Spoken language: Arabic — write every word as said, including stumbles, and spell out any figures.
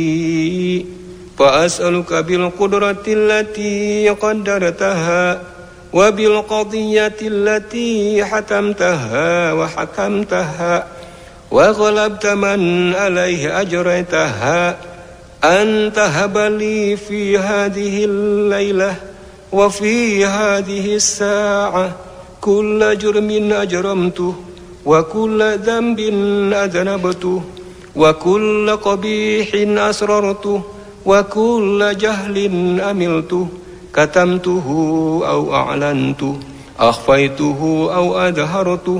فأسألك بالقدرة التي قدرتها وبالقضية التي حتمتها وحكمتها وغلبت من عليه أجريتها أن تهب لي في هذه الليلة وفي هذه الساعة كل جرم أجرمته وكل ذنب أذنبته وكل قبيح أسررته وكل جهل أملته كتمته أو أعلنته أخفيته أو أظهرته